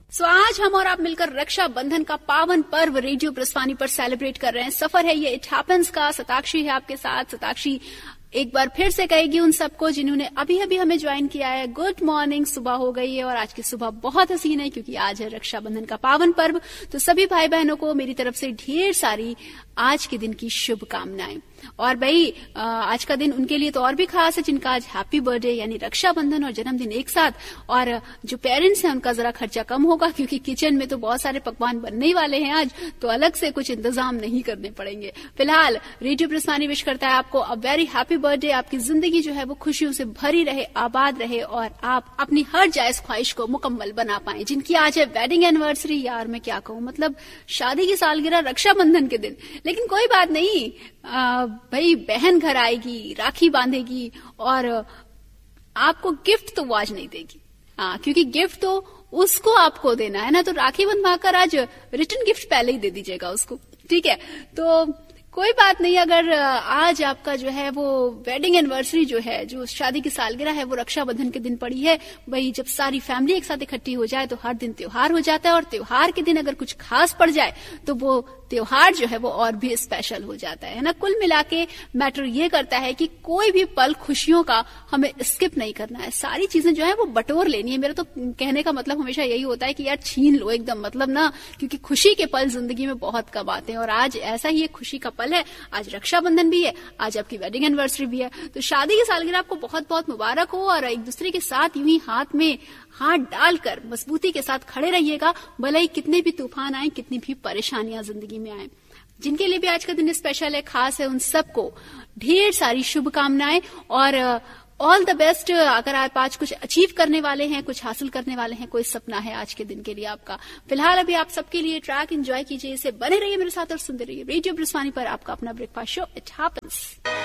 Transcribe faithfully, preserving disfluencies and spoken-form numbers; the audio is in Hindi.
सो so, आज हम और आप मिलकर रक्षाबंधन का पावन पर्व रेडियो प्रस्थानी पर सेलिब्रेट कर रहे हैं। सफर है ये इट हैपेंस का। सताक्षी है आपके साथ। सताक्षी एक बार फिर से कहेगी उन सबको जिन्होंने अभी अभी हमें ज्वाइन किया है, गुड मॉर्निंग। सुबह हो गई है और आज की सुबह बहुत हसीन है क्योंकि आज है रक्षाबंधन का पावन पर्व। तो सभी भाई बहनों को मेरी तरफ से ढेर सारी आज के दिन की शुभकामनाएं। और भाई आज का दिन उनके लिए तो और भी खास है जिनका आज हैप्पी बर्थडे यानी रक्षाबंधन और जन्मदिन एक साथ। और जो पेरेंट्स हैं उनका जरा खर्चा कम होगा क्योंकि किचन में तो बहुत सारे पकवान बनने ही वाले हैं आज, तो अलग से कुछ इंतजाम नहीं करने पड़ेंगे। फिलहाल रेडियो प्रस्थानी विश करता है आपको अ वेरी हैप्पी बर्थडे। आपकी जिंदगी जो है वो खुशियों से भरी रहे, आबाद रहे और आप अपनी हर जायज ख्वाहिश को मुकम्मल बना पाए। जिनकी आज है वेडिंग एनिवर्सरी, यार मैं क्या कहूँ, मतलब शादी की सालगिरह रक्षाबंधन के दिन। लेकिन कोई बात नहीं, आ, भाई बहन घर आएगी, राखी बांधेगी और आपको गिफ्ट तो वो आज नहीं देगी। हाँ, क्योंकि गिफ्ट तो उसको आपको देना है ना, तो राखी बंधवाकर आज रिटर्न गिफ्ट पहले ही दे दीजिएगा उसको, ठीक है। तो कोई बात नहीं, अगर आज आपका जो है वो वेडिंग एनिवर्सरी जो है, जो शादी की सालगिरह है, वो रक्षाबंधन के दिन पड़ी है, वही जब सारी फैमिली एक साथ इकट्ठी हो जाए तो हर दिन त्योहार हो जाता है। और त्योहार के दिन अगर कुछ खास पड़ जाए तो वो त्योहार जो है वो और भी स्पेशल हो जाता है ना। कुल मिला के मैटर ये करता है कि कोई भी पल खुशियों का हमें स्किप नहीं करना है, सारी चीजें जो है वो बटोर लेनी है। मेरा तो कहने का मतलब हमेशा यही होता है कि यार छीन लो एकदम, मतलब ना, क्योंकि खुशी के पल जिंदगी में बहुत कम आते हैं और आज ऐसा ही एक खुशी का पल है। आज रक्षाबंधन भी है, आज आपकी वेडिंग एनिवर्सरी भी है, तो शादी की सालगिरह आपको बहुत बहुत मुबारक हो। और एक दूसरे के साथ यूं ही हाथ में हाथ डालकर मजबूती के साथ खड़े रहिएगा, भले ही कितने भी तूफान आए, कितनी भी परेशानियां जिंदगी में आए। जिनके लिए भी आज का दिन स्पेशल है, खास है, उन सबको ढेर सारी शुभकामनाएं और ऑल द बेस्ट। अगर आप आज कुछ अचीव करने वाले हैं, कुछ हासिल करने वाले हैं, कोई सपना है आज के दिन के लिए आपका, फिलहाल अभी आप सबके लिए ट्रैक एंजॉय कीजिए। इसे बने रहिए मेरे साथ और सुनते रहिए रेडियो प्रस्थानी पर आपका अपना ब्रेकफास्ट शो इट हैपेंस।